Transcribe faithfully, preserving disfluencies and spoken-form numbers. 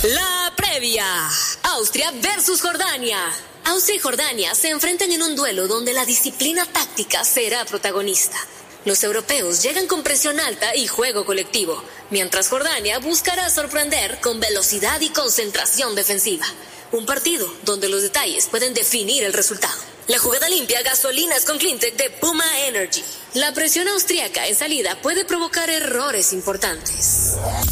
La previa. Austria versus Jordania. Austria y Jordania se enfrentan en un duelo donde la disciplina táctica será protagonista. Los europeos llegan con presión alta y juego colectivo, mientras Jordania buscará sorprender con velocidad y concentración defensiva. Un partido donde los detalles pueden definir el resultado. La jugada limpia, gasolinas con Cleantech de Puma Energy. La presión austríaca en salida puede provocar errores importantes.